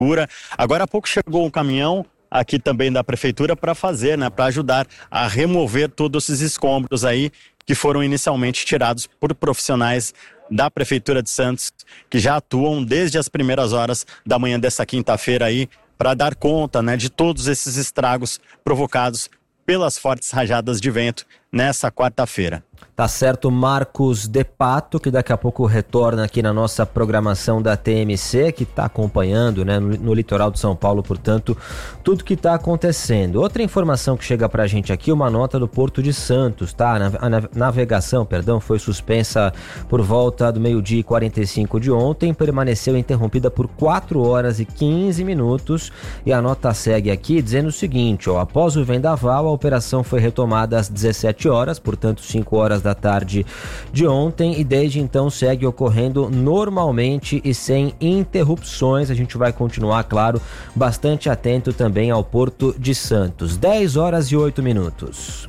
Agora há pouco chegou um caminhão aqui também da prefeitura para fazer, né, para ajudar a remover todos esses escombros aí que foram inicialmente tirados por profissionais da Prefeitura de Santos, que já atuam desde as primeiras horas da manhã dessa quinta-feira aí, para dar conta, né, de todos esses estragos provocados pelas fortes rajadas de vento nessa quarta-feira. Tá certo, Marcos De Pato, que daqui a pouco retorna aqui na nossa programação da TMC, que está acompanhando, né, no litoral de São Paulo, portanto, tudo que está acontecendo. Outra informação que chega pra gente aqui, uma nota do Porto de Santos, tá? A navegação, foi suspensa por volta do 12h45 de ontem, permaneceu interrompida por 4 horas e 15 minutos, e a nota segue aqui dizendo o seguinte, após o vendaval, a operação foi retomada às 17 horas, portanto 5 horas da tarde de ontem, e desde então segue ocorrendo normalmente e sem interrupções. A gente vai continuar, claro, bastante atento também ao Porto de Santos. 10 horas e 8 minutos.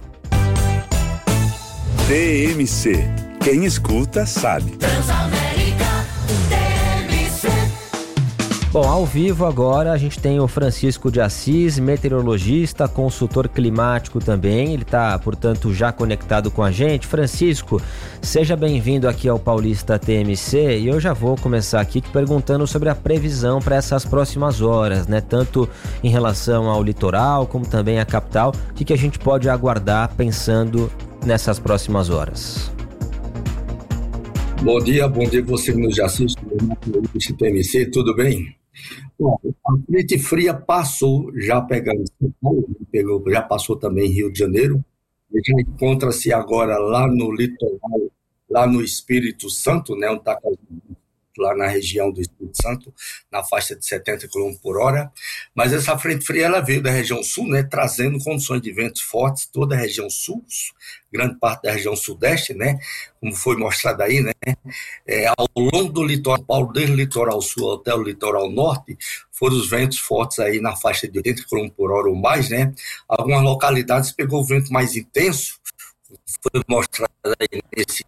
TMC. Quem escuta sabe. Bom, ao vivo agora a gente tem o Francisco de Assis, meteorologista, consultor climático também. Ele está, portanto, já conectado com a gente. Francisco, seja bem-vindo aqui ao Paulista TMC, e eu já vou começar aqui te perguntando sobre a previsão para essas próximas horas, né? Tanto em relação ao litoral como também à capital. O que a gente pode aguardar pensando nessas próximas horas? Bom dia você que nos assiste no Paulista TMC, tudo bem? Bom, a frente fria passou, já pegando São Paulo, já passou também em Rio de Janeiro, já encontra-se agora lá no litoral, lá no Espírito Santo, né, onde está lá na região do Espírito Santo, na faixa de 70 km por hora, mas essa frente fria ela veio da região sul, né, trazendo condições de ventos fortes, toda a região sul, grande parte da região sudeste, né, como foi mostrado aí, né, ao longo do litoral Paulo, desde o litoral sul até o litoral norte, foram os ventos fortes aí na faixa de 80 km por hora ou mais, né, algumas localidades pegou o vento mais intenso, foi mostrado aí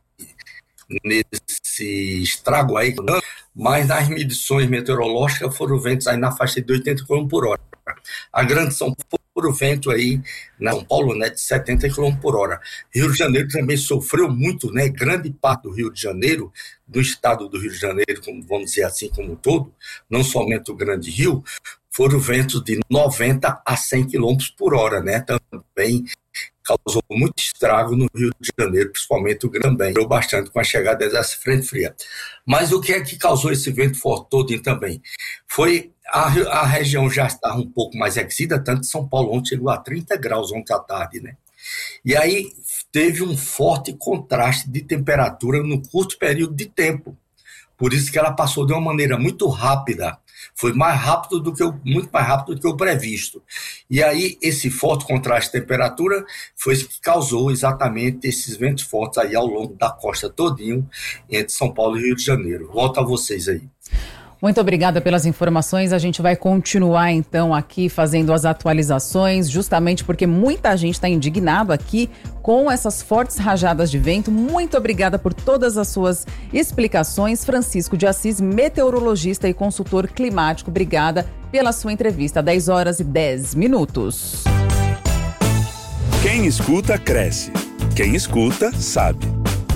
nesse estrago aí, mas nas medições meteorológicas foram ventos aí na faixa de 80 km por hora. A grande São Paulo foram vento aí na São Paulo, né, de 70 km por hora. Rio de Janeiro também sofreu muito, né, grande parte do Rio de Janeiro, do estado do Rio de Janeiro, como, vamos dizer assim, como um todo, não somente o Grande Rio, foram ventos de 90 a 100 km por hora, né, também causou muito estrago no Rio de Janeiro, principalmente o Grambém, bastante com a chegada dessa frente fria. Mas o que é que causou esse vento forte todo também? Foi a região já estava um pouco mais aquecida, tanto que São Paulo ontem chegou a 30 graus ontem à tarde, né? E aí teve um forte contraste de temperatura no curto período de tempo. Por isso que ela passou de uma maneira muito rápida. Foi muito mais rápido do que o previsto. E aí, esse forte contraste de temperatura foi isso que causou exatamente esses ventos fortes aí ao longo da costa todinho, entre São Paulo e Rio de Janeiro. Volto a vocês aí. Muito obrigada pelas informações. A gente vai continuar, então, aqui fazendo as atualizações, justamente porque muita gente está indignado aqui com essas fortes rajadas de vento. Muito obrigada por todas as suas explicações. Francisco de Assis, meteorologista e consultor climático. Obrigada pela sua entrevista. 10 horas e 10 minutos. Quem escuta, cresce. Quem escuta, sabe.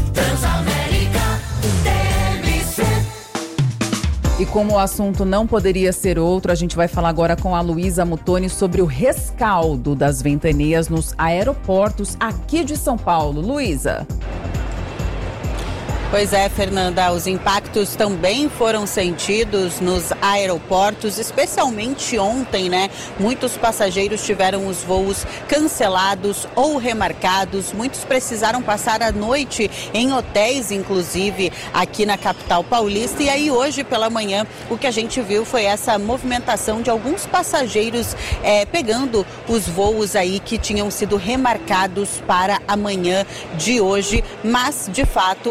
E como o assunto não poderia ser outro, a gente vai falar agora com a Luísa Mutoni sobre o rescaldo das ventanias nos aeroportos aqui de São Paulo. Luísa. Pois é, Fernanda, os impactos também foram sentidos nos aeroportos, especialmente ontem, né? Muitos passageiros tiveram os voos cancelados ou remarcados, muitos precisaram passar a noite em hotéis, inclusive, aqui na capital paulista. E aí hoje pela manhã o que a gente viu foi essa movimentação de alguns passageiros pegando os voos aí que tinham sido remarcados para amanhã de hoje, mas de fato ontem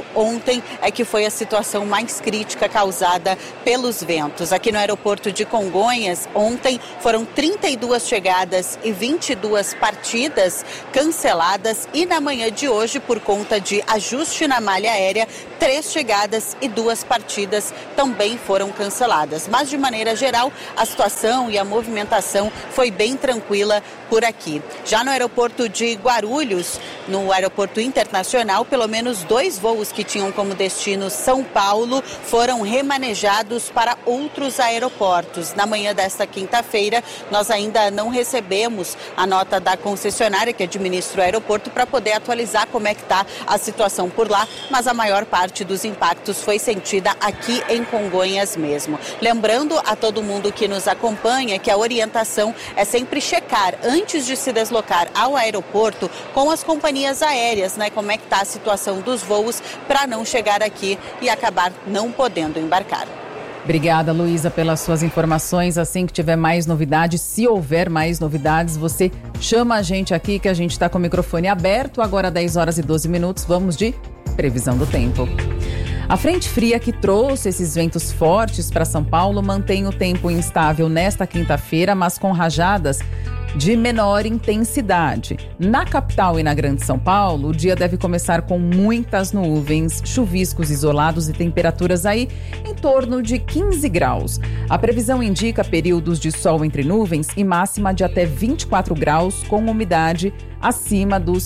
ontem é que foi a situação mais crítica causada pelos ventos. Aqui no aeroporto de Congonhas, ontem foram 32 chegadas e 22 partidas canceladas e na manhã de hoje, por conta de ajuste na malha aérea, 3 chegadas e 2 partidas também foram canceladas. Mas de maneira geral, a situação e a movimentação foi bem tranquila por aqui. Já no aeroporto de Guarulhos, no aeroporto internacional, pelo menos 2 voos que tinham como destino São Paulo foram remanejados para outros aeroportos. Na manhã desta quinta-feira, nós ainda não recebemos a nota da concessionária que administra o aeroporto para poder atualizar como é que está a situação por lá, mas a maior parte dos impactos foi sentida aqui em Congonhas mesmo. Lembrando a todo mundo que nos acompanha que a orientação é sempre checar antes de se deslocar ao aeroporto com as companhias aéreas, né? Como é que está a situação dos voos para não chegar aqui e acabar não podendo embarcar. Obrigada, Luísa, pelas suas informações. Assim que tiver mais novidades, se houver mais novidades, você chama a gente aqui que a gente está com o microfone aberto. Agora 10 horas e 12 minutos, vamos de previsão do tempo. A frente fria que trouxe esses ventos fortes para São Paulo mantém o tempo instável nesta quinta-feira, mas com rajadas de menor intensidade. Na capital e na Grande São Paulo, o dia deve começar com muitas nuvens, chuviscos isolados e temperaturas aí em torno de 15 graus. A previsão indica períodos de sol entre nuvens e máxima de até 24 graus com umidade acima dos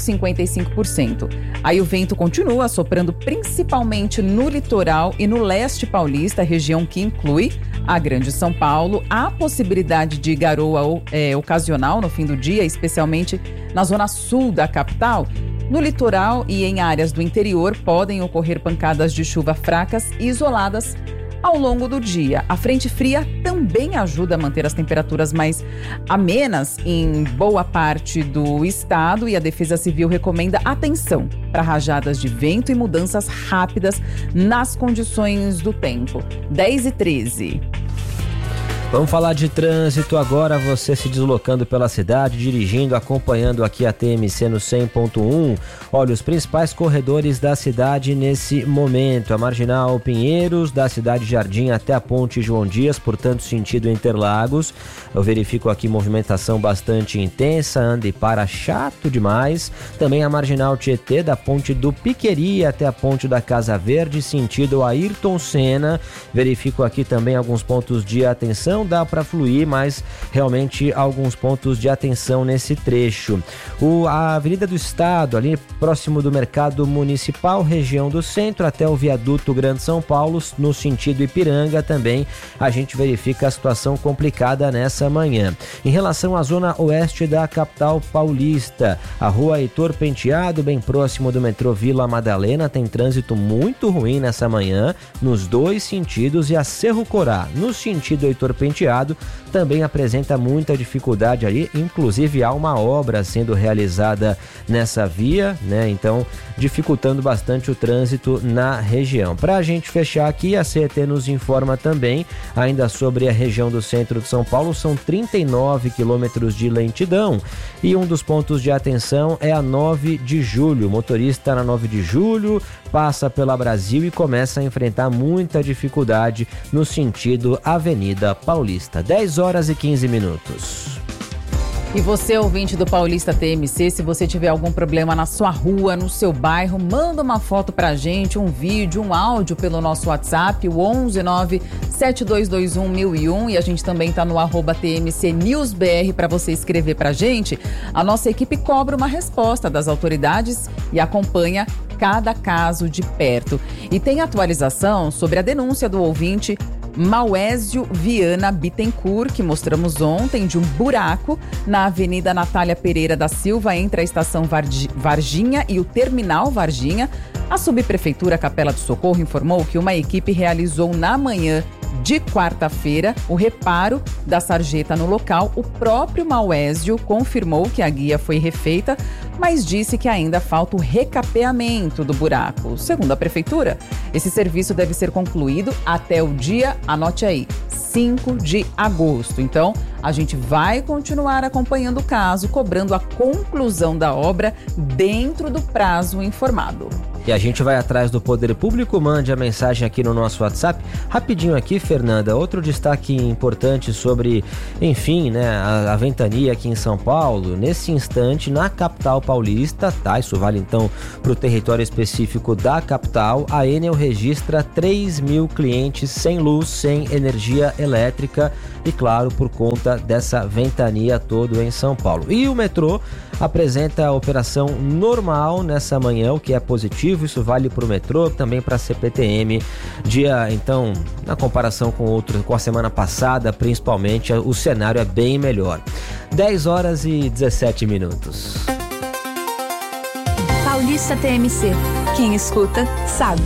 55%. Aí o vento continua soprando principalmente no litoral e no leste paulista, região que inclui a Grande São Paulo. Há possibilidade de garoa ocasional no fim do dia, especialmente na zona sul da capital. No litoral e em áreas do interior podem ocorrer pancadas de chuva fracas e isoladas ao longo do dia. A frente fria também ajuda a manter as temperaturas mais amenas em boa parte do estado e a Defesa Civil recomenda atenção para rajadas de vento e mudanças rápidas nas condições do tempo. 10h13. Vamos falar de trânsito agora, você se deslocando pela cidade, dirigindo, acompanhando aqui a TMC no 100.1. Olha, os principais corredores da cidade nesse momento. A Marginal Pinheiros, da Cidade Jardim até a Ponte João Dias, portanto sentido Interlagos. Eu verifico aqui movimentação bastante intensa, anda e para chato demais. Também a Marginal Tietê, da Ponte do Piqueri até a Ponte da Casa Verde, sentido Ayrton Senna. Verifico aqui também alguns pontos de atenção. Dá para fluir, mas realmente alguns pontos de atenção nesse trecho. A Avenida do Estado, ali próximo do Mercado Municipal, região do centro, até o Viaduto Grande São Paulo, no sentido Ipiranga, também a gente verifica a situação complicada nessa manhã. Em relação à zona oeste da capital paulista, a Rua Heitor Penteado, bem próximo do metrô Vila Madalena, tem trânsito muito ruim nessa manhã, nos dois sentidos, e a Cerro Corá, no sentido Heitor Penteado, também apresenta muita dificuldade ali, inclusive há uma obra sendo realizada nessa via, né? Então, dificultando bastante o trânsito na região. Para a gente fechar aqui, a CET nos informa também, ainda sobre a região do centro de São Paulo, são 39 quilômetros de lentidão e um dos pontos de atenção é a 9 de julho. O motorista na 9 de julho passa pela Brasil e começa a enfrentar muita dificuldade no sentido Avenida Paulista. 10 horas e 15 minutos. E você, ouvinte do Paulista TMC, se você tiver algum problema na sua rua, no seu bairro, manda uma foto pra gente, um vídeo, um áudio pelo nosso WhatsApp, o 11972211001, e a gente também tá no @TMCNewsBR para você escrever pra gente. A nossa equipe cobra uma resposta das autoridades e acompanha cada caso de perto. E tem atualização sobre a denúncia do ouvinte Mauésio Viana Bittencourt, que mostramos ontem, de um buraco na Avenida Natália Pereira da Silva, entre a Estação Varginha e o Terminal Varginha. A Subprefeitura Capela do Socorro informou que uma equipe realizou na manhã de quarta-feira o reparo da sarjeta no local. O próprio Mauésio confirmou que a guia foi refeita, mas disse que ainda falta o recapeamento do buraco. Segundo a Prefeitura, esse serviço deve ser concluído até o dia, anote aí, 5 de agosto. Então, a gente vai continuar acompanhando o caso, cobrando a conclusão da obra dentro do prazo informado. E a gente vai atrás do poder público, mande a mensagem aqui no nosso WhatsApp. Rapidinho aqui, Fernanda, outro destaque importante sobre, enfim, né, a ventania aqui em São Paulo. Nesse instante, na capital paulista, tá? Isso vale então para o território específico da capital. A Enel registra 3.000 clientes sem luz, sem energia elétrica e, claro, por conta dessa ventania toda em São Paulo. E o metrô apresenta a operação normal nessa manhã, o que é positivo. Isso vale para o metrô, também para a CPTM. Dia, então, na comparação com a semana passada, principalmente, o cenário é bem melhor. 10 horas e 17 minutos. Paulista TMC. Quem escuta, sabe.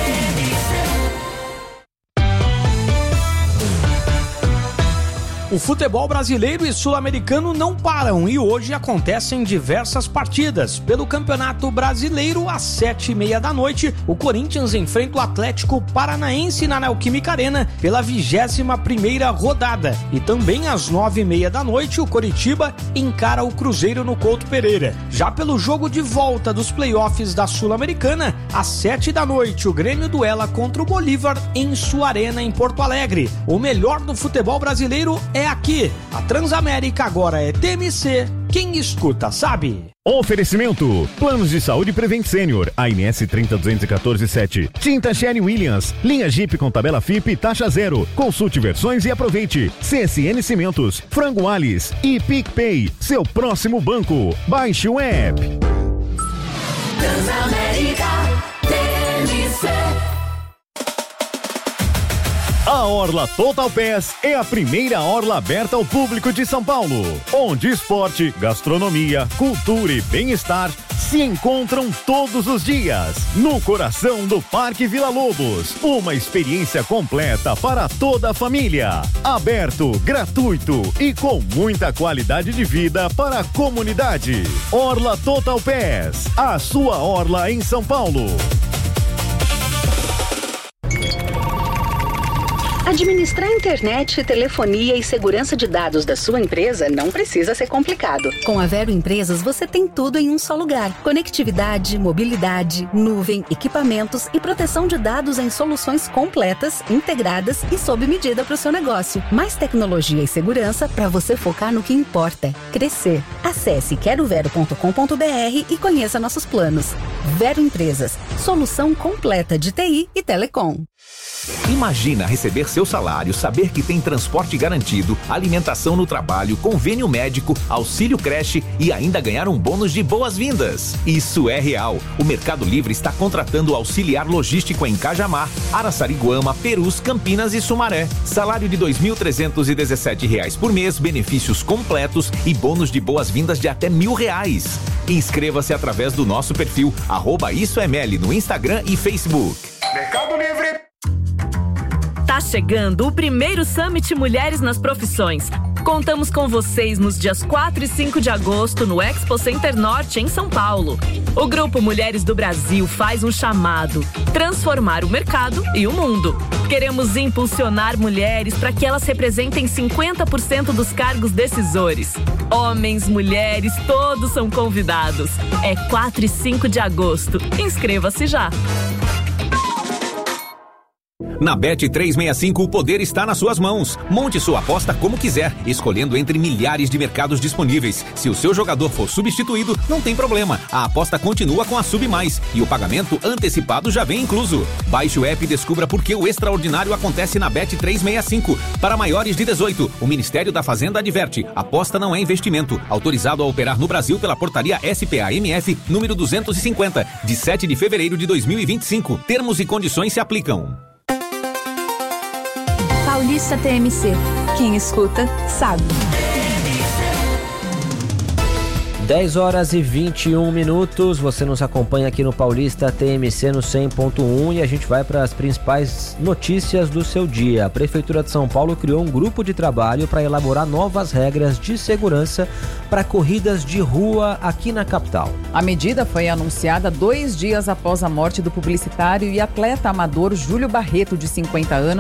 O futebol brasileiro e sul-americano não param e hoje acontecem diversas partidas. Pelo Campeonato Brasileiro, às 7h30 da noite, o Corinthians enfrenta o Atlético Paranaense na Neoquímica Arena pela 21ª rodada. E também às 9h30 da noite, o Coritiba encara o Cruzeiro no Couto Pereira. Já pelo jogo de volta dos playoffs da Sul-Americana, às 7h da noite, o Grêmio duela contra o Bolívar em sua arena em Porto Alegre. O melhor do futebol brasileiro é aqui. A Transamérica agora é TMC. Quem escuta, sabe. Oferecimento: Planos de Saúde Prevent Senior, ANS 302147. Tinta Sherwin-Williams, linha Jeep com tabela FIP e taxa zero. Consulte versões e aproveite. CSN Cimentos, Frango Alice e PicPay, seu próximo banco. Baixe o app. Transamérica TMC. A Orla Total Pass é a primeira orla aberta ao público de São Paulo, onde esporte, gastronomia, cultura e bem-estar se encontram todos os dias, no coração do Parque Vila Lobos. Uma experiência completa para toda a família, aberto, gratuito e com muita qualidade de vida para a comunidade. Orla Total Pass, a sua orla em São Paulo. Administrar internet, telefonia e segurança de dados da sua empresa não precisa ser complicado. Com a Vero Empresas, você tem tudo em um só lugar. Conectividade, mobilidade, nuvem, equipamentos e proteção de dados em soluções completas, integradas e sob medida para o seu negócio. Mais tecnologia e segurança para você focar no que importa: crescer. Acesse querovero.com.br e conheça nossos planos. Vero Empresas, solução completa de TI e telecom. Imagina receber seu salário, saber que tem transporte garantido, alimentação no trabalho, convênio médico, auxílio creche e ainda ganhar um bônus de boas-vindas. Isso é real. O Mercado Livre está contratando auxiliar logístico em Cajamar, Araçariguama, Perus, Campinas e Sumaré. Salário de R$ 2.317 por mês, benefícios completos e bônus de boas-vindas de até R$1.000. Inscreva-se através do nosso perfil @IsoEML no Instagram e Facebook. Mercado Livre. Tá chegando o primeiro Summit Mulheres nas Profissões. Contamos com vocês nos dias 4 e 5 de agosto no Expo Center Norte, em São Paulo. O Grupo Mulheres do Brasil faz um chamado: transformar o mercado e o mundo. Queremos impulsionar mulheres para que elas representem 50% dos cargos decisores. Homens, mulheres, todos são convidados. É 4 e 5 de agosto. Inscreva-se já. Na Bet365, o poder está nas suas mãos. Monte sua aposta como quiser, escolhendo entre milhares de mercados disponíveis. Se o seu jogador for substituído, não tem problema. A aposta continua com a Sub Mais e o pagamento antecipado já vem incluso. Baixe o app e descubra por que o extraordinário acontece na Bet365. Para maiores de 18, o Ministério da Fazenda adverte: aposta não é investimento. Autorizado a operar no Brasil pela portaria SPA-MF número 250, de 7 de fevereiro de 2025. Termos e condições se aplicam. Paulista TMC. Quem escuta, sabe. 10 horas e 21 minutos, você nos acompanha aqui no Paulista TMC no 100.1 e a gente vai para as principais notícias do seu dia. A Prefeitura de São Paulo criou um grupo de trabalho para elaborar novas regras de segurança para corridas de rua aqui na capital. A medida foi anunciada 2 dias após a morte do publicitário e atleta amador Júlio Barreto, de 50 anos, que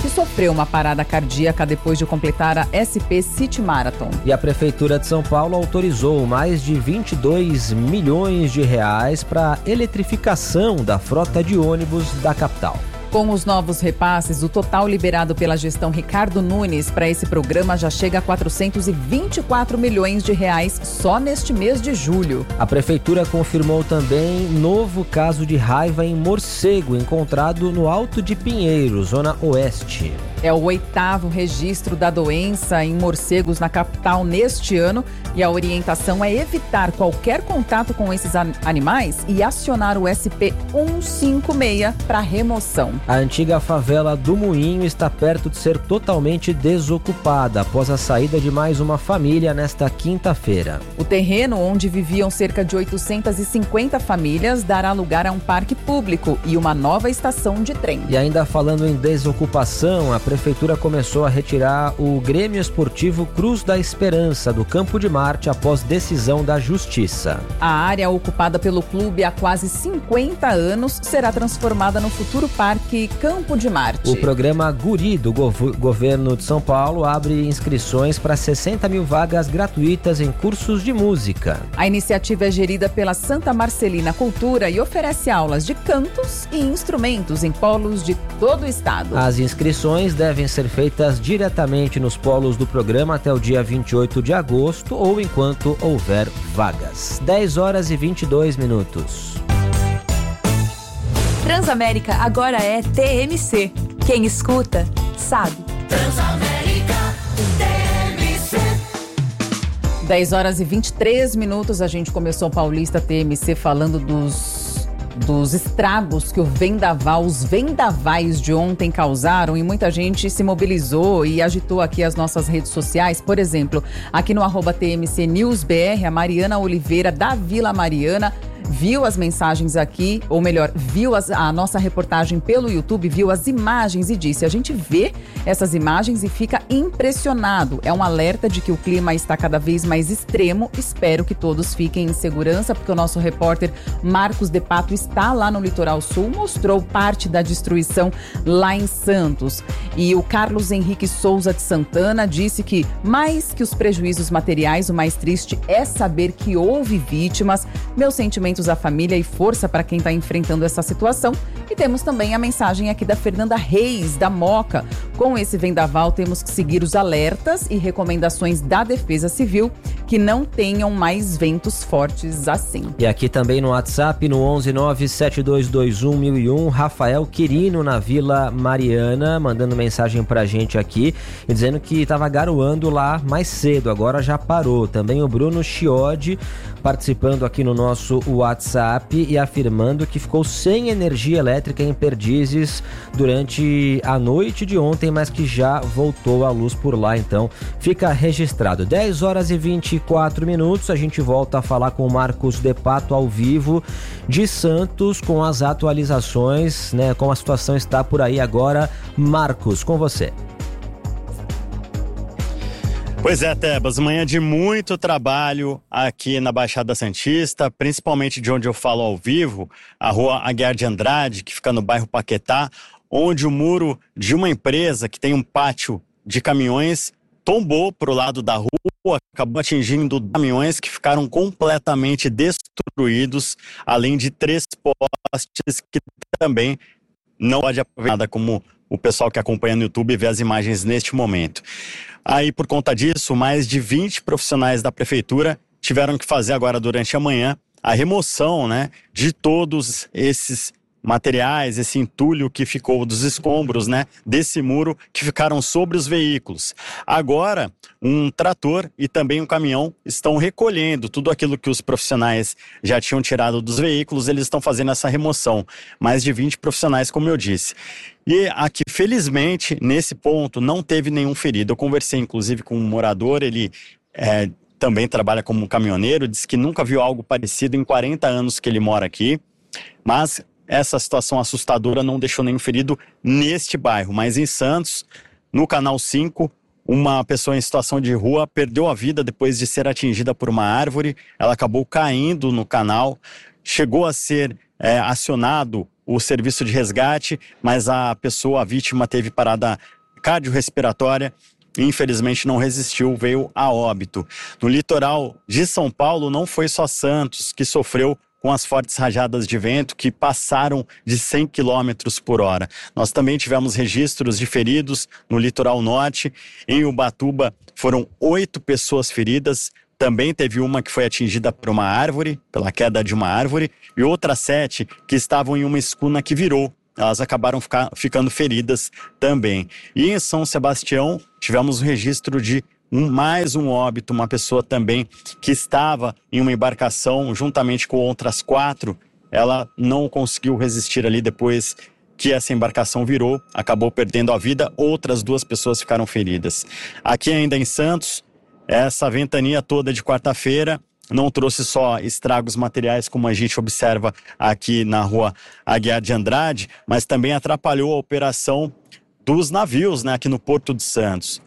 que sofreu uma parada cardíaca depois de completar a SP City Marathon. E a Prefeitura de São Paulo autorizou mais de 22 milhões de reais para a eletrificação da frota de ônibus da capital. Com os novos repasses, o total liberado pela gestão Ricardo Nunes para esse programa já chega a 424 milhões de reais só neste mês de julho. A prefeitura confirmou também novo caso de raiva em morcego encontrado no Alto de Pinheiro, zona oeste. É o 8º registro da doença em morcegos na capital neste ano e a orientação é evitar qualquer contato com esses animais e acionar o SP 156 para remoção. A antiga favela do Moinho está perto de ser totalmente desocupada após a saída de mais uma família nesta quinta-feira. O terreno onde viviam cerca de 850 famílias dará lugar a um parque público e uma nova estação de trem. E ainda falando em desocupação, a prefeitura começou a retirar o Grêmio Esportivo Cruz da Esperança do Campo de Marte após decisão da Justiça. A área ocupada pelo clube há quase 50 anos será transformada no futuro Parque Campo de Marte. O programa Guri do governo de São Paulo abre inscrições para 60 mil vagas gratuitas em cursos de música. A iniciativa é gerida pela Santa Marcelina Cultura e oferece aulas de cantos e instrumentos em polos de todo o estado. As inscrições devem ser feitas diretamente nos polos do programa até o dia 28 de agosto ou enquanto houver vagas. 10 horas e 22 minutos. Transamérica agora é TMC. Quem escuta, sabe. Transamérica TMC. 10 horas e 23 minutos, a gente começou o Paulista TMC falando dos estragos que os vendavais de ontem causaram, e muita gente se mobilizou e agitou aqui as nossas redes sociais. Por exemplo, aqui no @TMC News BR, a Mariana Oliveira da Vila Mariana viu as mensagens aqui, ou melhor, viu a nossa reportagem pelo YouTube, viu as imagens e disse: a gente vê essas imagens e fica impressionado. É um alerta de que o clima está cada vez mais extremo. Espero que todos fiquem em segurança, porque o nosso repórter Marcos de Pato está lá no Litoral Sul, mostrou parte da destruição lá em Santos. E o Carlos Henrique Souza de Santana disse que, mais que os prejuízos materiais, o mais triste é saber que houve vítimas. Meus sentimentos à família e força para quem está enfrentando essa situação. E temos também a mensagem aqui da Fernanda Reis, da Moca. Com esse vendaval, temos que seguir os alertas e recomendações da Defesa Civil, que não tenham mais ventos fortes assim. E aqui também no WhatsApp, no 11972211001, Rafael Quirino, na Vila Mariana, mandando mensagem pra gente aqui, e dizendo que estava garoando lá mais cedo, agora já parou. Também o Bruno Chiodi participando aqui no nosso WhatsApp e afirmando que ficou sem energia elétrica em Perdizes durante a noite de ontem, mas que já voltou a luz por lá, então fica registrado. 10 horas e 24 minutos, a gente volta a falar com o Marcos de Pato ao vivo de Santos com as atualizações, né, como a situação está por aí agora. Marcos, com você. Pois é, Tebas, manhã de muito trabalho aqui na Baixada Santista, principalmente de onde eu falo ao vivo, a rua Aguiar de Andrade, que fica no bairro Paquetá, onde o muro de uma empresa que tem um pátio de caminhões tombou para o lado da rua, acabou atingindo caminhões que ficaram completamente destruídos, além de 3 postes que também não pode aproveitar nada, como o pessoal que acompanha no YouTube vê as imagens neste momento. Aí, por conta disso, mais de 20 profissionais da prefeitura tiveram que fazer agora durante a manhã a remoção, né, de todos esses materiais, esse entulho que ficou dos escombros, né, desse muro que ficaram sobre os veículos. Agora, um trator e também um caminhão estão recolhendo tudo aquilo que os profissionais já tinham tirado dos veículos, eles estão fazendo essa remoção. Mais de 20 profissionais, como eu disse. E aqui, felizmente, nesse ponto, não teve nenhum ferido. Eu conversei, inclusive, com um morador, ele também trabalha como caminhoneiro, disse que nunca viu algo parecido em 40 anos que ele mora aqui, mas essa situação assustadora não deixou nenhum ferido neste bairro. Mas em Santos, no Canal 5, uma pessoa em situação de rua perdeu a vida depois de ser atingida por uma árvore. Ela acabou caindo no canal, chegou a ser acionado o serviço de resgate, mas a vítima teve parada cardiorrespiratória e infelizmente não resistiu, veio a óbito. No litoral de São Paulo não foi só Santos que sofreu com as fortes rajadas de vento que passaram de 100 km por hora. Nós também tivemos registros de feridos no litoral norte. Em Ubatuba foram 8 pessoas feridas. Também teve uma que foi atingida por uma árvore, pela queda de uma árvore, e outras 7 que estavam em uma escuna que virou. Elas acabaram ficando feridas também. E em São Sebastião tivemos o registro de mais um óbito, uma pessoa também que estava em uma embarcação juntamente com outras 4. Ela não conseguiu resistir ali depois que essa embarcação virou, acabou perdendo a vida. Outras 2 pessoas ficaram feridas. Aqui ainda em Santos, essa ventania toda de quarta-feira não trouxe só estragos materiais, como a gente observa aqui na rua Aguiar de Andrade, mas também atrapalhou a operação dos navios, né, aqui no Porto de Santos.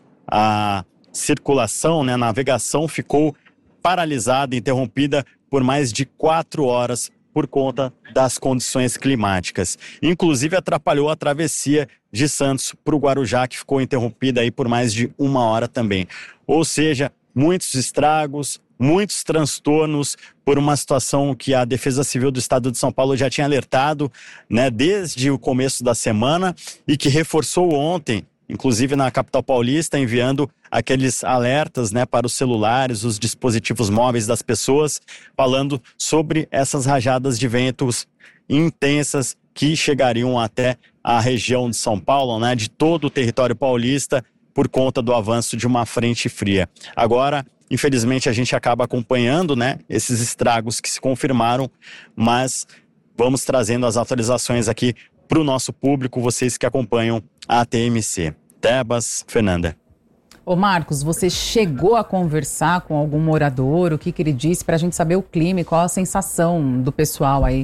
A circulação, né, a navegação ficou paralisada, interrompida por mais de 4 horas por conta das condições climáticas. Inclusive atrapalhou a travessia de Santos para o Guarujá, que ficou interrompida aí por mais de 1 hora também. Ou seja, muitos estragos, muitos transtornos por uma situação que a Defesa Civil do Estado de São Paulo já tinha alertado, né, desde o começo da semana e que reforçou ontem, inclusive na capital paulista, enviando aqueles alertas, né, para os celulares, os dispositivos móveis das pessoas, falando sobre essas rajadas de ventos intensas que chegariam até a região de São Paulo, né, de todo o território paulista, por conta do avanço de uma frente fria. Agora, infelizmente, a gente acaba acompanhando, né, esses estragos que se confirmaram, mas vamos trazendo as atualizações aqui para o nosso público, vocês que acompanham a TMC. Tebas, Fernanda. Ô Marcos, você chegou a conversar com algum morador? O que ele disse para a gente saber o clima e qual a sensação do pessoal aí?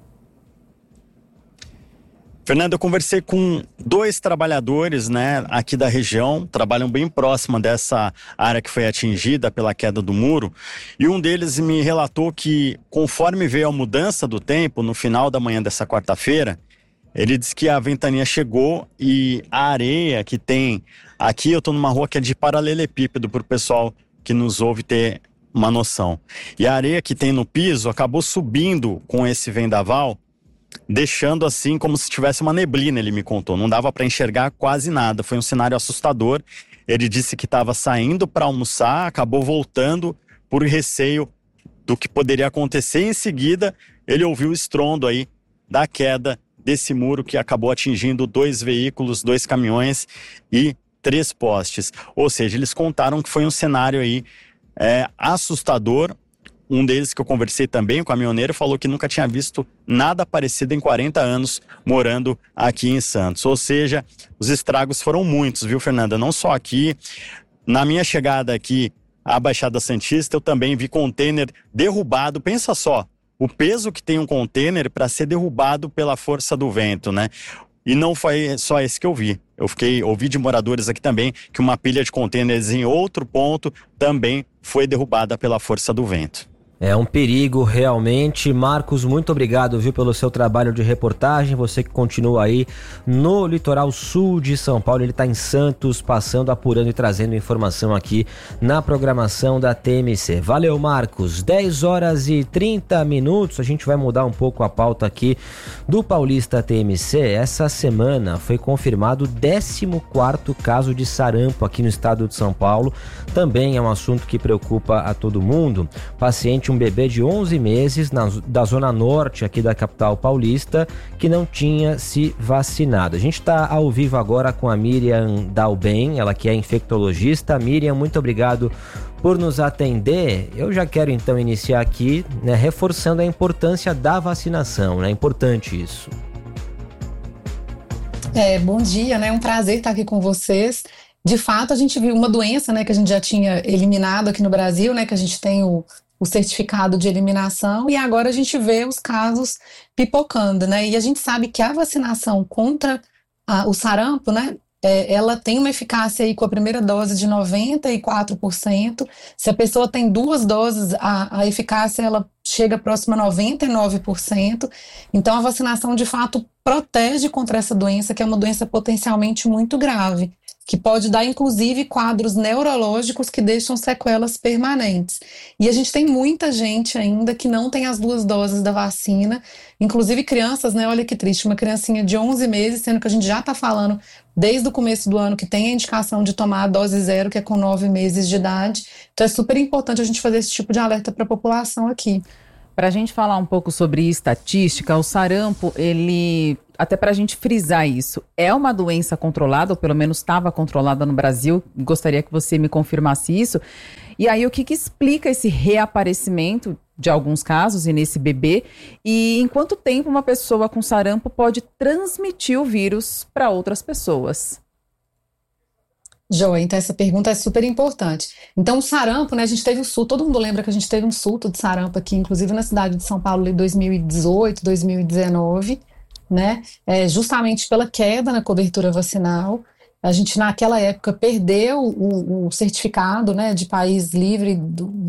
Fernanda, eu conversei com 2 trabalhadores, né, aqui da região, trabalham bem próxima dessa área que foi atingida pela queda do muro, e um deles me relatou que, conforme veio a mudança do tempo, no final da manhã dessa quarta-feira, ele disse que a ventania chegou e a areia que tem aqui, eu estou numa rua que é de paralelepípedo, para o pessoal que nos ouve ter uma noção. E a areia que tem no piso acabou subindo com esse vendaval, deixando assim como se tivesse uma neblina, ele me contou. Não dava para enxergar quase nada, foi um cenário assustador. Ele disse que estava saindo para almoçar, acabou voltando por receio do que poderia acontecer. Em seguida, ele ouviu o estrondo aí da queda desse muro que acabou atingindo 2 veículos, 2 caminhões e 3 postes. Ou seja, eles contaram que foi um cenário aí assustador. Um deles que eu conversei também, o caminhoneiro, falou que nunca tinha visto nada parecido em 40 anos morando aqui em Santos. Ou seja, os estragos foram muitos, viu, Fernanda? Não só aqui. Na minha chegada aqui à Baixada Santista, eu também vi container derrubado. Pensa só, o peso que tem um container para ser derrubado pela força do vento, né? E não foi só esse que eu vi. Ouvi de moradores aqui também que uma pilha de containers em outro ponto também foi derrubada pela força do vento. É um perigo realmente. Marcos, muito obrigado, viu, pelo seu trabalho de reportagem. Você que continua aí no litoral sul de São Paulo, ele está em Santos, passando, apurando e trazendo informação aqui na programação da TMC. Valeu, Marcos. 10h30. A gente vai mudar um pouco a pauta aqui do Paulista TMC. Essa semana foi confirmado o 14º caso de sarampo aqui no estado de São Paulo. Também é um assunto que preocupa a todo mundo. Paciente, um bebê de 11 meses da zona norte aqui da capital paulista, que não tinha se vacinado. A gente está ao vivo agora com a Miriam Dalben, ela que é infectologista. Miriam, muito obrigado por nos atender. Eu já quero então iniciar aqui, né, reforçando a importância da vacinação, né? É importante isso. Bom dia, né? É um prazer estar aqui com vocês. De fato, a gente viu uma doença, né, que a gente já tinha eliminado aqui no Brasil, né, que a gente tem o certificado de eliminação, e agora a gente vê os casos pipocando, né? E a gente sabe que a vacinação contra o sarampo, né, ela tem uma eficácia aí com a primeira dose de 94%. Se a pessoa tem 2 doses, a eficácia ela chega próxima a 99%. Então a vacinação de fato protege contra essa doença, que é uma doença potencialmente muito grave. que pode dar, inclusive, quadros neurológicos que deixam sequelas permanentes. E a gente tem muita gente ainda que não tem as 2 doses da vacina, inclusive crianças, né? Olha que triste, uma criancinha de 11 meses, sendo que a gente já está falando desde o começo do ano que tem a indicação de tomar a dose 0, que é com 9 meses de idade. Então é super importante a gente fazer esse tipo de alerta para a população aqui. Para a gente falar um pouco sobre estatística, o sarampo, ele, até para a gente frisar isso, é uma doença controlada, ou pelo menos estava controlada no Brasil, gostaria que você me confirmasse isso. E aí, o que explica esse reaparecimento de alguns casos, e nesse bebê, e em quanto tempo uma pessoa com sarampo pode transmitir o vírus para outras pessoas? Joia, então essa pergunta é super importante. Então o sarampo, né, a gente teve um surto, todo mundo lembra que a gente teve um surto de sarampo aqui, inclusive na cidade de São Paulo em 2018, 2019, né, justamente pela queda na cobertura vacinal. A gente naquela época perdeu o certificado, né, de país livre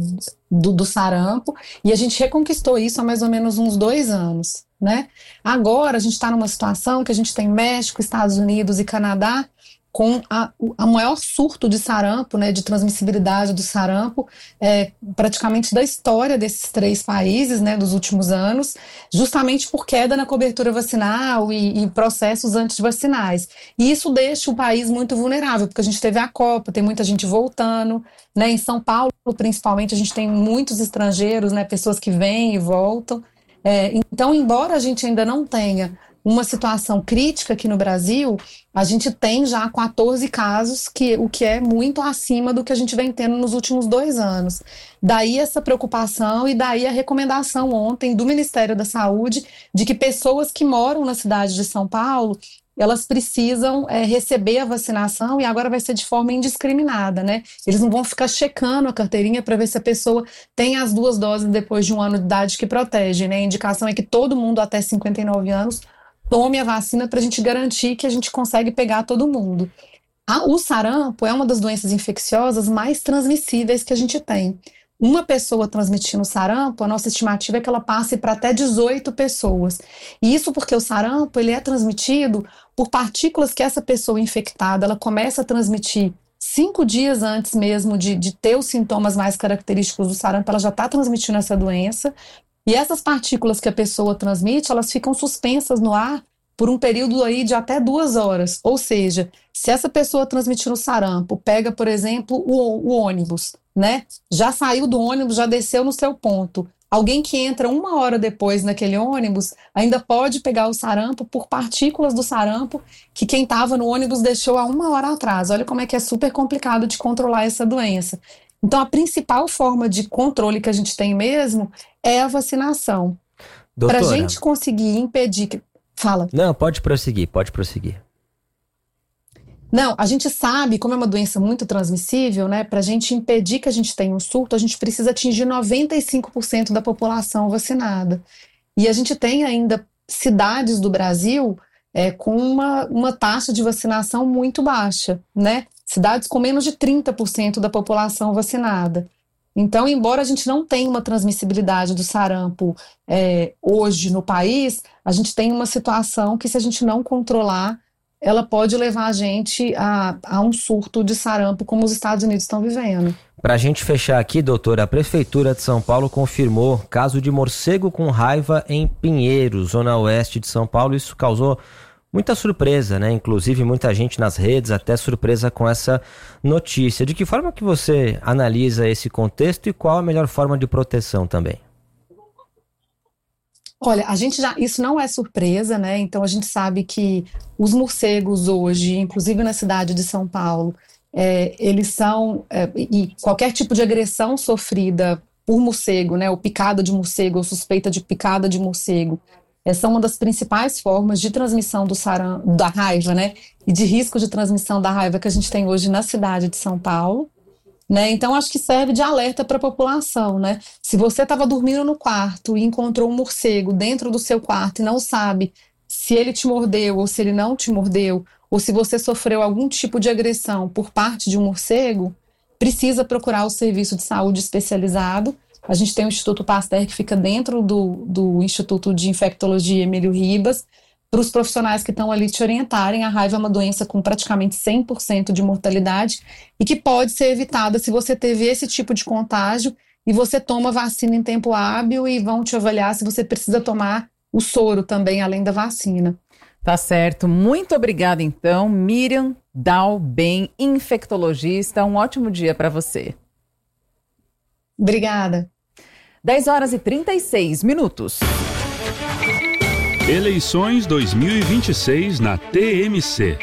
do sarampo, e a gente reconquistou isso há mais ou menos uns 2 anos, né. Agora a gente está numa situação que a gente tem México, Estados Unidos e Canadá com a maior surto de sarampo, né, de transmissibilidade do sarampo, praticamente da história desses 3 países, né, dos últimos anos, justamente por queda na cobertura vacinal e processos antivacinais. E isso deixa o país muito vulnerável, porque a gente teve a Copa, tem muita gente voltando, né, em São Paulo, principalmente, a gente tem muitos estrangeiros, né, pessoas que vêm e voltam. Então, embora a gente ainda não tenha uma situação crítica aqui no Brasil, a gente tem já 14 casos, o que é muito acima do que a gente vem tendo nos últimos 2 anos. Daí essa preocupação e daí a recomendação ontem do Ministério da Saúde de que pessoas que moram na cidade de São Paulo, elas precisam receber a vacinação, e agora vai ser de forma indiscriminada, né? Eles não vão ficar checando a carteirinha para ver se a pessoa tem as 2 doses depois de 1 ano de idade que protege, né? A indicação é que todo mundo até 59 anos tome a vacina para a gente garantir que a gente consegue pegar todo mundo. O sarampo é uma das doenças infecciosas mais transmissíveis que a gente tem. Uma pessoa transmitindo sarampo, a nossa estimativa é que ela passe para até 18 pessoas. E isso porque o sarampo ele é transmitido por partículas que essa pessoa infectada ela começa a transmitir 5 dias antes mesmo de ter os sintomas mais característicos do sarampo, ela já está transmitindo essa doença. E essas partículas que a pessoa transmite, elas ficam suspensas no ar por um período aí de até 2 horas. Ou seja, se essa pessoa transmitindo sarampo pega, por exemplo, o ônibus, né? Já saiu do ônibus, já desceu no seu ponto. Alguém que entra 1 hora depois naquele ônibus ainda pode pegar o sarampo por partículas do sarampo que quem estava no ônibus deixou há 1 hora atrás. Olha como é que é super complicado de controlar essa doença. Então, a principal forma de controle que a gente tem mesmo é a vacinação. Para a gente conseguir impedir... Fala. Não, pode prosseguir. Não, a gente sabe, como é uma doença muito transmissível, né? Para a gente impedir que a gente tenha um surto, a gente precisa atingir 95% da população vacinada. E a gente tem ainda cidades do Brasil com uma taxa de vacinação muito baixa, né? Cidades com menos de 30% da população vacinada. Então, embora a gente não tenha uma transmissibilidade do sarampo hoje no país, a gente tem uma situação que, se a gente não controlar, ela pode levar a gente a um surto de sarampo, como os Estados Unidos estão vivendo. Para a gente fechar aqui, doutora, a Prefeitura de São Paulo confirmou caso de morcego com raiva em Pinheiros, zona oeste de São Paulo. Isso causou muita surpresa, né? Inclusive muita gente nas redes até surpresa com essa notícia. De que forma que você analisa esse contexto e qual a melhor forma de proteção também? Olha, isso não é surpresa, né? Então a gente sabe que os morcegos hoje, inclusive na cidade de São Paulo, eles são, e qualquer tipo de agressão sofrida por morcego, né? Ou picada de morcego, ou suspeita de picada de morcego, são uma das principais formas de transmissão da raiva, né? E de risco de transmissão da raiva que a gente tem hoje na cidade de São Paulo. Né? Então, acho que serve de alerta para a população, né? Se você estava dormindo no quarto e encontrou um morcego dentro do seu quarto e não sabe se ele te mordeu ou se ele não te mordeu, ou se você sofreu algum tipo de agressão por parte de um morcego, precisa procurar o serviço de saúde especializado. A gente tem o Instituto Pasteur que fica dentro do Instituto de Infectologia Emílio Ribas, para os profissionais que estão ali te orientarem. A raiva é uma doença com praticamente 100% de mortalidade e que pode ser evitada se você teve esse tipo de contágio e você toma vacina em tempo hábil, e vão te avaliar se você precisa tomar o soro também, além da vacina. Tá certo. Muito obrigada, então, Miriam Dalben, infectologista. Um ótimo dia para você. Obrigada. 10h36. Eleições 2026 na TMC.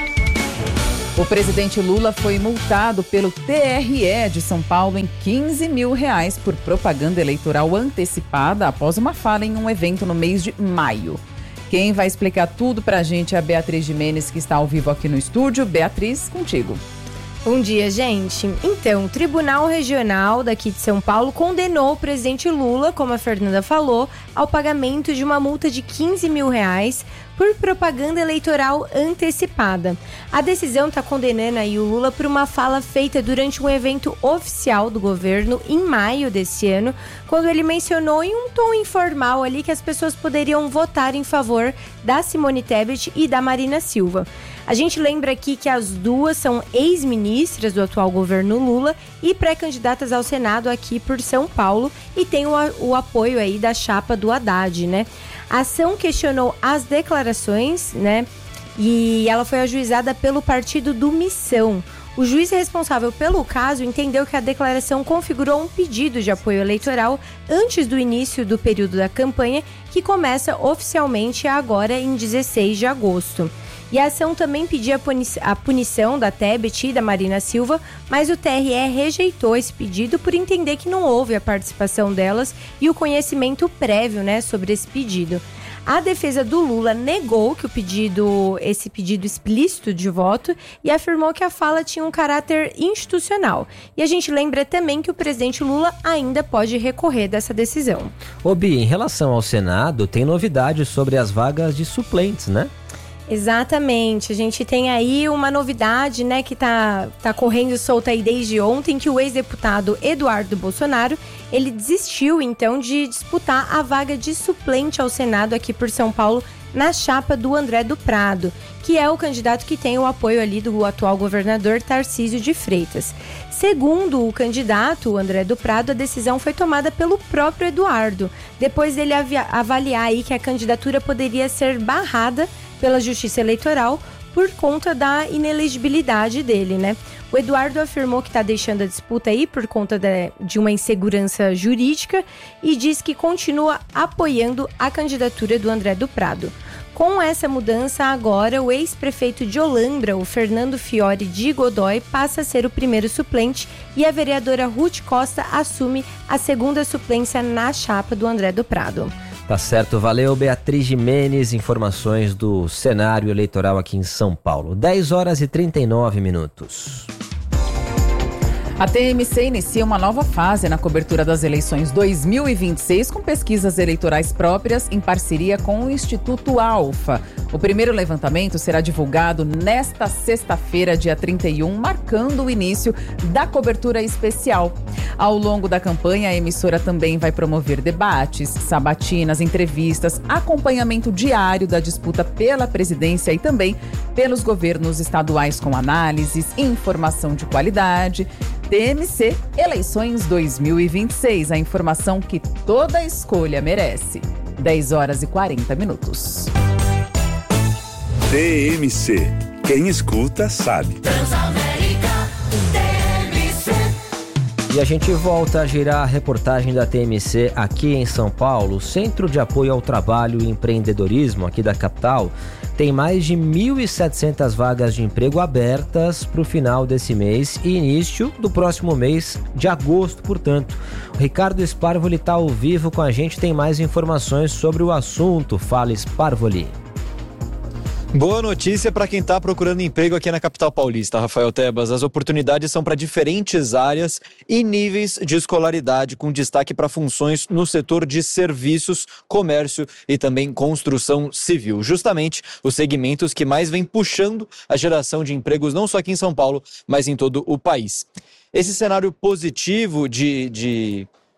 O presidente Lula foi multado pelo TRE de São Paulo em R$15 mil por propaganda eleitoral antecipada após uma fala em um evento no mês de maio. Quem vai explicar tudo pra gente é a Beatriz Gimenez, que está ao vivo aqui no estúdio. Beatriz, contigo. Bom dia, gente. Então, o Tribunal Regional daqui de São Paulo condenou o presidente Lula, como a Fernanda falou, ao pagamento de uma multa de R$15 mil por propaganda eleitoral antecipada. A decisão está condenando aí o Lula por uma fala feita durante um evento oficial do governo em maio desse ano, quando ele mencionou em um tom informal ali que as pessoas poderiam votar em favor da Simone Tebet e da Marina Silva. A gente lembra aqui que as duas são ex-ministras do atual governo Lula e pré-candidatas ao Senado aqui por São Paulo, e tem o apoio aí da chapa do Haddad, né? A ação questionou as declarações, né? E ela foi ajuizada pelo partido do Missão. O juiz responsável pelo caso entendeu que a declaração configurou um pedido de apoio eleitoral antes do início do período da campanha, que começa oficialmente agora em 16 de agosto. E a ação também pedia a punição da Tebet e da Marina Silva, mas o TRE rejeitou esse pedido por entender que não houve a participação delas e o conhecimento prévio, né, sobre esse pedido. A defesa do Lula negou que esse pedido explícito de voto e afirmou que a fala tinha um caráter institucional. E a gente lembra também que o presidente Lula ainda pode recorrer dessa decisão. Bi, em relação ao Senado, tem novidades sobre as vagas de suplentes, né? Exatamente, a gente tem aí uma novidade, né, que tá correndo solta aí desde ontem, que o ex-deputado Eduardo Bolsonaro, ele desistiu então de disputar a vaga de suplente ao Senado aqui por São Paulo na chapa do André do Prado, que é o candidato que tem o apoio ali do atual governador Tarcísio de Freitas. Segundo o candidato, o André do Prado, a decisão foi tomada pelo próprio Eduardo, depois dele avaliar aí que a candidatura poderia ser barrada pela Justiça Eleitoral por conta da inelegibilidade dele, né? O Eduardo afirmou que está deixando a disputa aí por conta de uma insegurança jurídica e diz que continua apoiando a candidatura do André do Prado. Com essa mudança, agora o ex-prefeito de Olambra, o Fernando Fiore de Godoy, passa a ser o primeiro suplente e a vereadora Ruth Costa assume a segunda suplência na chapa do André do Prado. Tá certo, valeu Beatriz Gimenez, informações do cenário eleitoral aqui em São Paulo. 10h39. A TMC inicia uma nova fase na cobertura das eleições 2026 com pesquisas eleitorais próprias em parceria com o Instituto Alfa. O primeiro levantamento será divulgado nesta sexta-feira, dia 31, marcando o início da cobertura especial. Ao longo da campanha, a emissora também vai promover debates, sabatinas, entrevistas, acompanhamento diário da disputa pela presidência e também pelos governos estaduais com análises, informação de qualidade. TMC Eleições 2026, a informação que toda escolha merece. 10h40. TMC. Quem escuta, sabe. E a gente volta a girar a reportagem da TMC aqui em São Paulo. O Centro de Apoio ao Trabalho e Empreendedorismo aqui da capital tem mais de 1.700 vagas de emprego abertas para o final desse mês e início do próximo mês de agosto, portanto. O Ricardo Sparvoli está ao vivo com a gente, tem mais informações sobre o assunto. Fala, Sparvoli. Boa notícia para quem está procurando emprego aqui na capital paulista, Rafael Tebas. As oportunidades são para diferentes áreas e níveis de escolaridade, com destaque para funções no setor de serviços, comércio e também construção civil. Justamente os segmentos que mais vêm puxando a geração de empregos, não só aqui em São Paulo, mas em todo o país. Esse cenário positivo de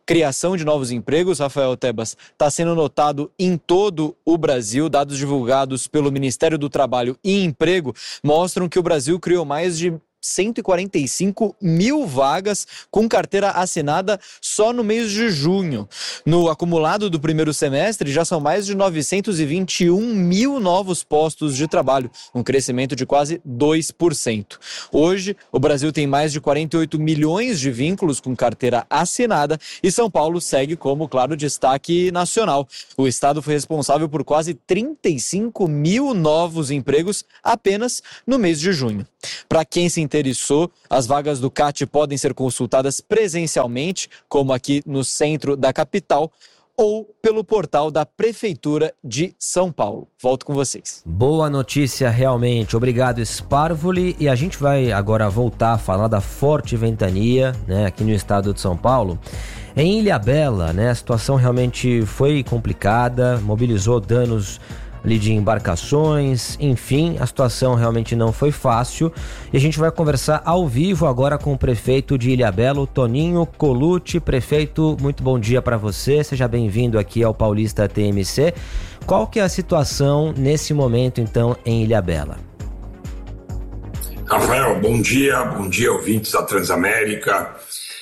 criação de novos empregos, Rafael Tebas, está sendo notado em todo o Brasil. Dados divulgados pelo Ministério do Trabalho e Emprego mostram que o Brasil criou mais de 145 mil vagas com carteira assinada só no mês de junho. No acumulado do primeiro semestre, já são mais de 921 mil novos postos de trabalho, um crescimento de quase 2%. Hoje, o Brasil tem mais de 48 milhões de vínculos com carteira assinada e São Paulo segue como, claro, destaque nacional. O estado foi responsável por quase 35 mil novos empregos apenas no mês de junho. Para quem se interessou, as vagas do CAT podem ser consultadas presencialmente, como aqui no centro da capital, ou pelo portal da Prefeitura de São Paulo. Volto com vocês. Boa notícia, realmente. Obrigado, Sparvoli. E a gente vai agora voltar a falar da forte ventania, né, aqui no estado de São Paulo. Em Ilhabela, né, a situação realmente foi complicada, mobilizou danos ali de embarcações, enfim, a situação realmente não foi fácil. E a gente vai conversar ao vivo agora com o prefeito de Ilhabela, o Toninho Colucci. Prefeito, muito bom dia para você, seja bem-vindo aqui ao Paulista TMC. Qual que é a situação nesse momento, então, em Ilhabela? Rafael, bom dia ouvintes da Transamérica.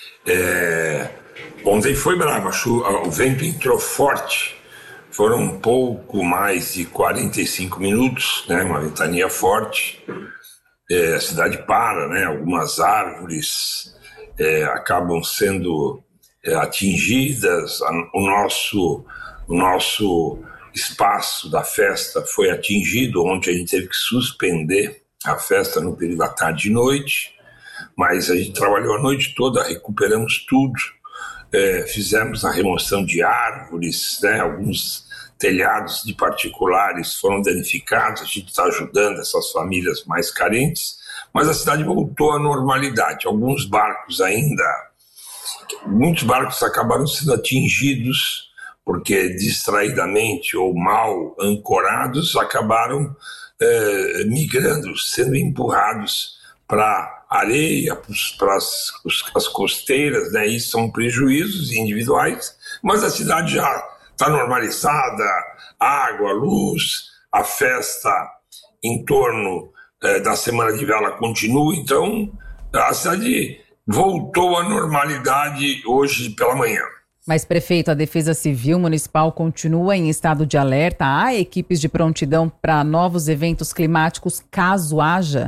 Ontem foi bravo, o vento entrou forte. Foram um pouco mais de 45 minutos, né? Uma ventania forte. A cidade para, né? Algumas árvores acabam sendo atingidas. O nosso espaço da festa foi atingido. Ontem a gente teve que suspender a festa no período da tarde e noite, mas a gente trabalhou a noite toda, recuperamos tudo. Fizemos a remoção de árvores, né? Alguns telhados de particulares foram danificados, a gente está ajudando essas famílias mais carentes, mas a cidade voltou à normalidade. Alguns barcos muitos barcos acabaram sendo atingidos porque distraidamente ou mal ancorados acabaram migrando, sendo empurrados para areia, para as costeiras, né? Isso são prejuízos individuais, mas a cidade já está normalizada, água, luz, a festa em torno da Semana de Vela continua, então a cidade voltou à normalidade hoje pela manhã. Mas, prefeito, a Defesa Civil Municipal continua em estado de alerta? Há equipes de prontidão para novos eventos climáticos, caso haja?